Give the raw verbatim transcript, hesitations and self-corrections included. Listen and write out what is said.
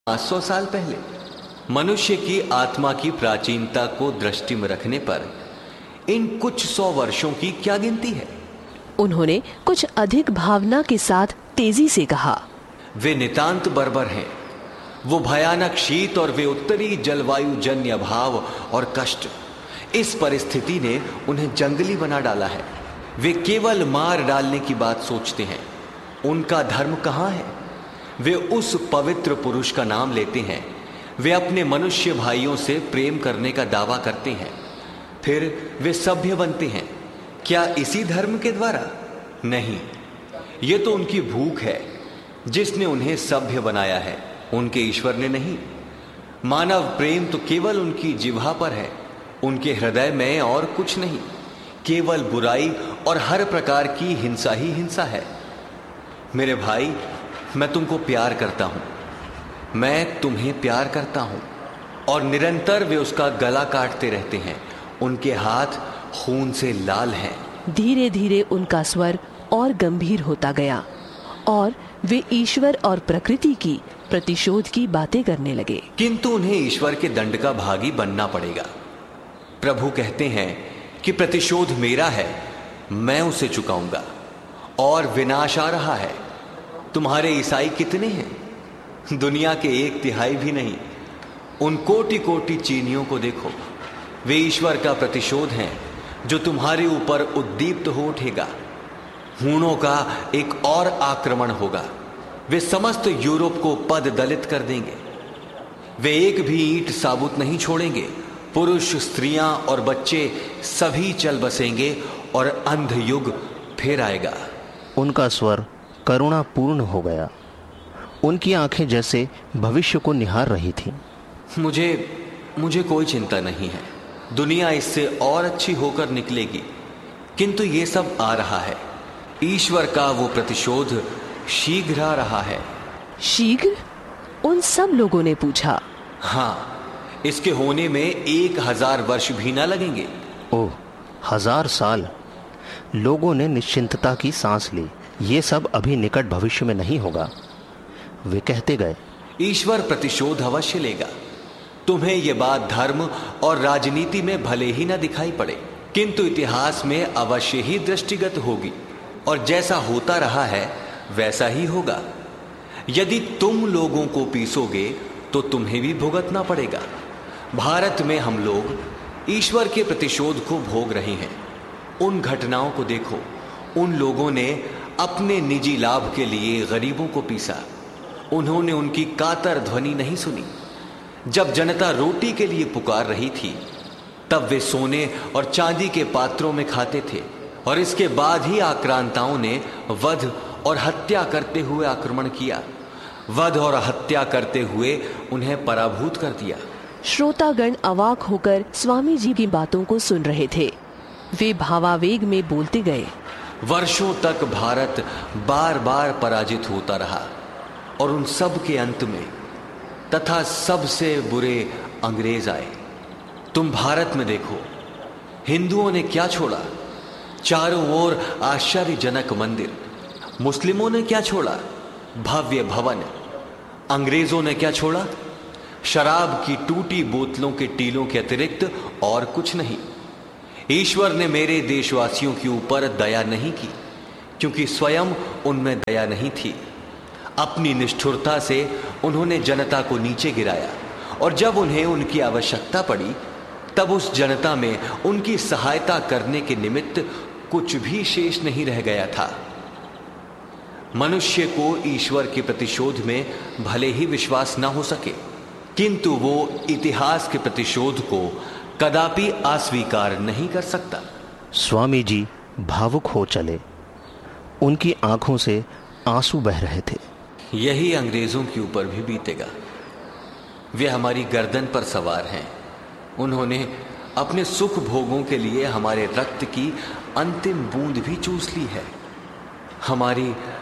पाँच सौ साल पहले मनुष्य की आत्मा की प्राचीनता को दृष्टि में रखने पर इन कुछ सौ वर्षों की क्या गिनती है। उन्होंने कुछ अधिक भावना के साथ तेजी से कहा, वे नितांत बर्बर हैं। वो भयानक शीत और वे उत्तरी जलवायु जन्य अभाव और कष्ट, इस परिस्थिति ने उन्हें जंगली बना डाला है। वे केवल मार डालने की बात सोचते हैं। उनका धर्म कहाँ है? वे उस पवित्र पुरुष का नाम लेते हैं। वे अपने मनुष्य भाइयों से प्रेम करने का दावा करते हैं, फिर वे सभ्य बनते हैं। क्या इसी धर्म के द्वारा? नहीं, ये तो उनकी भूख है जिसने उन्हें सभ्य बनाया है, उनके ईश्वर ने नहीं। मानव प्रेम तो केवल उनकी जिह्वा पर है, उनके हृदय में और कुछ नहीं। केवल बुराई और हर प्रकार की हिंसा ही हिंसा है। मेरे भाई, मैं तुमको प्यार करता हूं, मैं तुम्हें प्यार करता हूं। और निरंतर वे उसका गला काटते रहते हैं। उनके हाथ खून से लाल हैं। धीरे धीरे उनका स्वर और गंभीर होता गया और वे ईश्वर और प्रकृति की प्रतिशोध की बातें करने लगे। किंतु उन्हें ईश्वर के दंड का भागी बनना पड़ेगा। प्रभु कहते हैं कि प्रतिशोध मेरा है, मैं उसे चुकाऊंगा। और विनाश आ रहा है। तुम्हारे ईसाई कितने हैं? दुनिया के एक तिहाई भी नहीं। उन कोटि कोटि चीनियों को देखो, वे ईश्वर का प्रतिशोध हैं जो तुम्हारे ऊपर उद्दीप्त हो उठेगा। हूणों का एक और आक्रमण होगा। वे समस्त यूरोप को पद दलित कर देंगे। वे एक भी ईंट साबुत नहीं छोड़ेंगे। पुरुष, स्त्रियां और बच्चे सभी चल बसेंगे और अंध युग फिर आएगा। उनका स्वर करुणापूर्ण हो गया। उनकी आंखें जैसे भविष्य को निहार रही थीं। मुझे मुझे कोई चिंता नहीं है। दुनिया इससे और अच्छी होकर निकलेगी। किंतु ये सब आ रहा है। ईश्वर का वो प्रतिशोध शीघ्र आ रहा है। शीघ्र? उन सब लोगों ने पूछा। हाँ, इसके होने में एक हजार वर्ष भी ना लगेंगे। ओह, हजार साल! लोगों ने निश्चिंतता की सांस ली। ये सब अभी निकट भविष्य में नहीं होगा। वे कहते गए, ईश्वर प्रतिशोध अवश्य लेगा। तुम्हें यह बात धर्म और राजनीति में भले ही ना दिखाई पड़े, किंतु इतिहास में अवश्य ही दृष्टिगत होगी। और जैसा होता रहा है वैसा ही होगा। यदि तुम लोगों को पीसोगे तो तुम्हें भी भुगतना पड़ेगा। भारत में हम लोग ईश्वर के प्रतिशोध को भोग रहे हैं। उन घटनाओं को देखो। उन लोगों ने अपने निजी लाभ के लिए गरीबों को पीसा। उन्होंने उनकी कातर ध्वनि नहीं सुनी। जब जनता रोटी के लिए पुकार रही थी, तब वे सोने और चांदी के पात्रों में खाते थे। और इसके बाद ही आक्रांताओं ने वध और हत्या करते हुए आक्रमण किया। वध और हत्या करते हुए उन्हें पराभूत कर दिया। श्रोतागण अवाक होकर स्वामी जी की बातों को सुन रहे थे। वे भावावेग में बोलते गए। वर्षों तक भारत बार बार पराजित होता रहा और उन सब के अंत में तथा सबसे बुरे अंग्रेज आए। तुम भारत में देखो, हिंदुओं ने क्या छोड़ा? चारों ओर आश्चर्यजनक मंदिर। मुस्लिमों ने क्या छोड़ा? भव्य भवन। अंग्रेजों ने क्या छोड़ा? शराब की टूटी बोतलों के टीलों के अतिरिक्त और कुछ नहीं। ईश्वर ने मेरे देशवासियों के ऊपर दया नहीं की, क्योंकि स्वयं उनमें दया नहीं थी। अपनी निष्ठुरता से उन्होंने जनता को नीचे गिराया। और जब उन्हें उनकी आवश्यकता पड़ी, तब उस जनता में उनकी सहायता करने के निमित्त कुछ भी शेष नहीं रह गया था। मनुष्य को ईश्वर के प्रतिशोध में भले ही विश्वास न हो सके, किंतु वो इतिहास के प्रतिशोध को कदापि अस्वीकार नहीं कर सकता। स्वामी जी भावुक हो चले। उनकी आंखों से आंसू बह रहे थे। यही अंग्रेजों के ऊपर भी बीतेगा। वे हमारी गर्दन पर सवार हैं। उन्होंने अपने सुख भोगों के लिए हमारे रक्त की अंतिम बूंद भी चूस ली है। हमारी